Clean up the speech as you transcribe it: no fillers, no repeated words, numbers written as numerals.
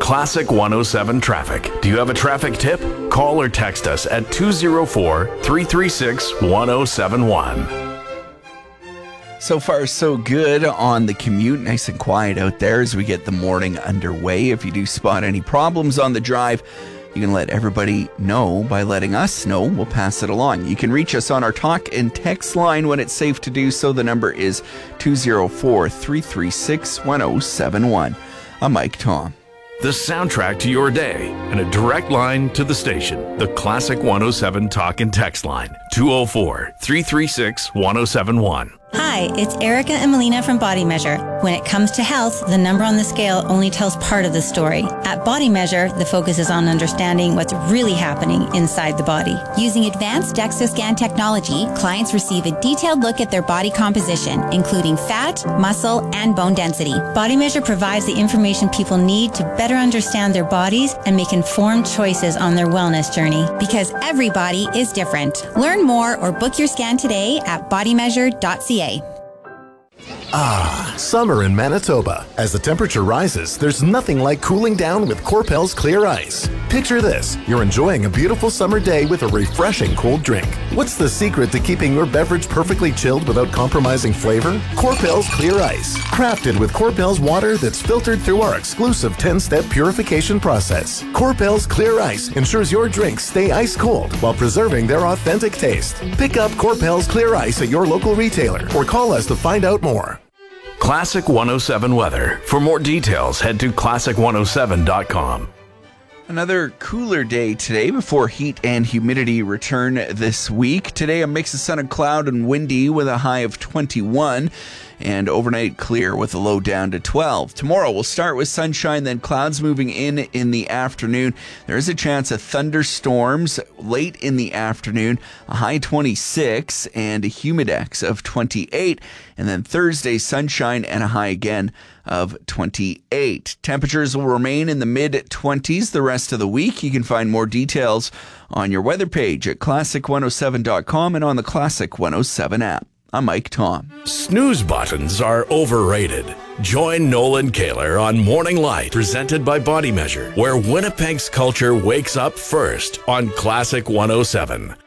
Classic 107 Traffic. Do you have a traffic tip? Call or text us at 204-336-1071. So far, so good on the commute. Nice and quiet out there as we get the morning underway. If you do spot any problems on the drive, you can let everybody know by letting us know. We'll pass it along. You can reach us on our talk and text line when it's safe to do so. The number is 204-336-1071. I'm Mike Tom. The soundtrack to your day and a direct line to the station. The Classic 107 talk and text line. 204-336-1071. Hi, it's Erica and Melina from Body Measure. When it comes to health, the number on the scale only tells part of the story. At Body Measure, the focus is on understanding what's really happening inside the body. Using advanced DEXA scan technology, clients receive a detailed look at their body composition, including fat, muscle, and bone density. Body Measure provides the information people need to better understand their bodies and make informed choices on their wellness journey. Because every body is different. Learn more or book your scan today at bodymeasure.ca. Summer in Manitoba. As the temperature rises, there's nothing like cooling down with Corpel's Clear Ice. Picture this. You're enjoying a beautiful summer day with a refreshing cold drink. What's the secret to keeping your beverage perfectly chilled without compromising flavor? Corpel's Clear Ice. Crafted with Corpel's water that's filtered through our exclusive 10-step purification process. Corpel's Clear Ice ensures your drinks stay ice cold while preserving their authentic taste. Pick up Corpel's Clear Ice at your local retailer or call us to find out more. Classic 107 weather. For more details, head to classic107.com. Another cooler day today before heat and humidity return this week. Today, a mix of sun and cloud and windy with a high of 21. And overnight clear with a low down to 12. Tomorrow we'll start with sunshine, then clouds moving in the afternoon. There is a chance of thunderstorms late in the afternoon, a high 26 and a humidex of 28. And then Thursday, sunshine and a high again of 28. Temperatures will remain in the mid-20s the rest of the week. You can find more details on your weather page at classic107.com and on the Classic 107 app. I'm Mike Tom. Snooze buttons are overrated. Join Nolan Kaler on Morning Light, presented by Body Measure, where Winnipeg's culture wakes up first on Classic 107.